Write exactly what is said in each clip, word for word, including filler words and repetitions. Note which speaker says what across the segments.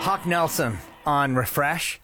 Speaker 1: Hawk Nelson on Refresh.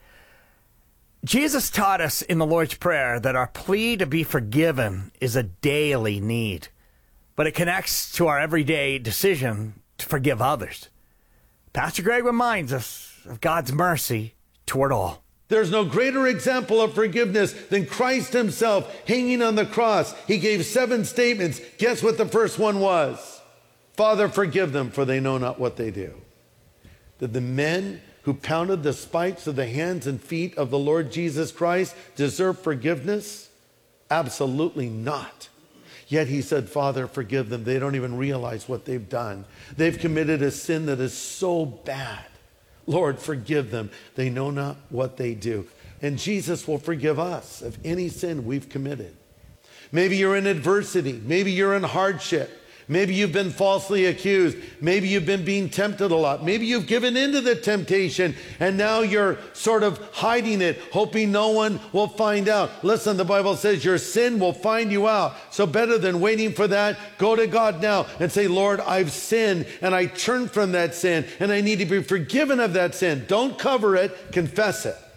Speaker 1: Jesus taught us in the Lord's Prayer that our plea to be forgiven is a daily need, but it connects to our everyday decision to forgive others. Pastor Greg reminds us of God's mercy toward all.
Speaker 2: There's no greater example of forgiveness than Christ himself hanging on the cross. He gave seven statements. Guess what the first one was? Father, forgive them, for they know not what they do. Did the men who pounded the spikes of the hands and feet of the Lord Jesus Christ deserve forgiveness? Absolutely not. Yet he said, Father, forgive them. They don't even realize what they've done. They've committed a sin that is so bad. Lord, forgive them. They know not what they do. And Jesus will forgive us of any sin we've committed. Maybe you're in adversity. Maybe you're in hardship. Maybe you've been falsely accused. Maybe you've been being tempted a lot. Maybe you've given into the temptation and now you're sort of hiding it, hoping no one will find out. Listen, the Bible says your sin will find you out. So better than waiting for that, go to God now and say, Lord, I've sinned and I turn from that sin and I need to be forgiven of that sin. Don't cover it, confess it.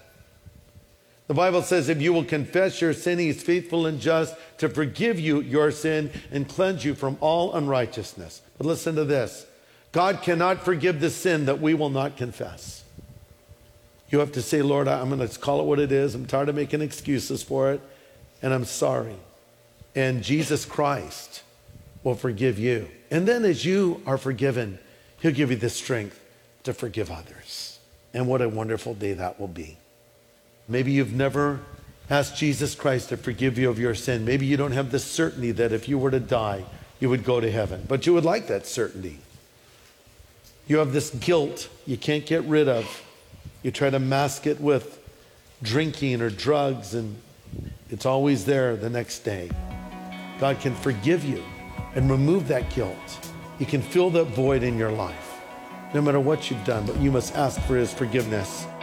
Speaker 2: The Bible says if you will confess your sin, he is faithful and just to forgive you your sin and cleanse you from all unrighteousness. But listen to this. God cannot forgive the sin that we will not confess. You have to say, Lord, I'm going to call it what it is. I'm tired of making excuses for it, and I'm sorry. And Jesus Christ will forgive you. And then as you are forgiven, he'll give you the strength to forgive others. And what a wonderful day that will be. Maybe you've never asked Jesus Christ to forgive you of your sin. Maybe you don't have the certainty that if you were to die, you would go to heaven. But you would like that certainty. You have this guilt you can't get rid of. You try to mask it with drinking or drugs, and it's always there the next day. God can forgive you and remove that guilt. He can fill that void in your life, no matter what you've done, but you must ask for his forgiveness.